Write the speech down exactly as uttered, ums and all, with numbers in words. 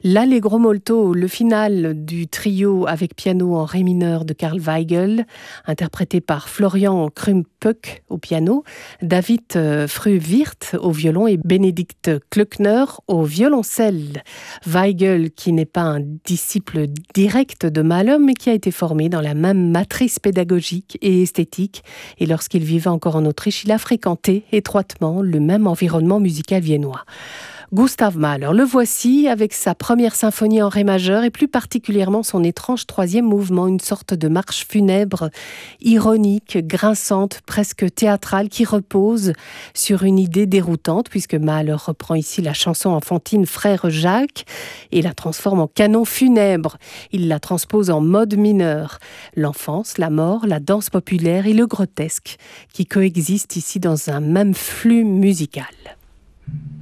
L'Allegro molto, le final du trio avec piano en ré mineur de Karl Weigel, interprété par Florian Krumpeck au piano, David Frühwirth au violon et Benedikt Klöckner au violoncelle. Weigel, qui n'est pas un disciple direct de Mahler, mais qui a été formé dans la même matrice pédagogique et esthétique. Et lorsqu'il vivait encore en Autriche, il a fréquenté étroitement le même environnement musical viennois. Gustav Mahler, le voici avec sa première symphonie en ré majeur et plus particulièrement son étrange troisième mouvement, une sorte de marche funèbre, ironique, grinçante, presque théâtrale, qui repose sur une idée déroutante, puisque Mahler reprend ici la chanson enfantine Frère Jacques et la transforme en canon funèbre. Il la transpose en mode mineur. L'enfance, la mort, la danse populaire et le grotesque qui coexistent ici dans un même flux musical.